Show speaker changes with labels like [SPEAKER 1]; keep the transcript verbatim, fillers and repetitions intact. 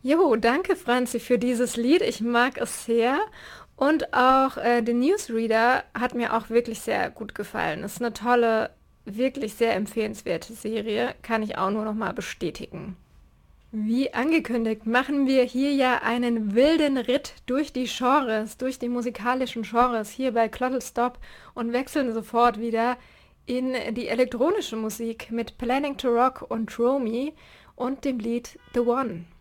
[SPEAKER 1] Jo, danke Franzi für dieses Lied. Ich mag es sehr. Und auch äh, The Newsreader hat mir auch wirklich sehr gut gefallen. Ist eine tolle, wirklich sehr empfehlenswerte Serie. Kann ich auch nur noch mal bestätigen. Wie angekündigt, machen wir hier ja einen wilden Ritt durch die Genres, durch die musikalischen Genres hier bei Clottel Stop und wechseln sofort wieder in die elektronische Musik mit Planning to Rock und Romy und dem Lied The One.